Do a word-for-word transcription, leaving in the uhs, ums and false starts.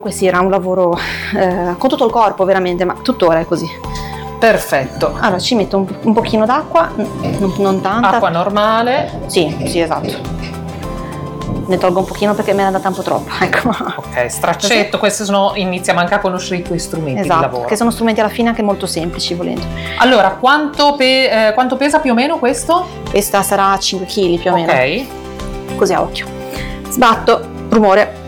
Questo era un lavoro eh, con tutto il corpo veramente, ma tuttora è così. Perfetto. Allora ci metto un, un pochino d'acqua, non, non tanta. Acqua normale. Sì, sì, esatto. Ne tolgo un pochino perché me ne è andata un po' troppa, ecco. Ok, straccetto, questi sono, iniziamo anche a conoscere i tuoi strumenti esatto, di lavoro. Che sono strumenti alla fine anche molto semplici, volendo. Allora, quanto, pe- eh, quanto pesa più o meno questo? Questa sarà cinque chili più o meno. Ok. Così a occhio. Sbatto, rumore.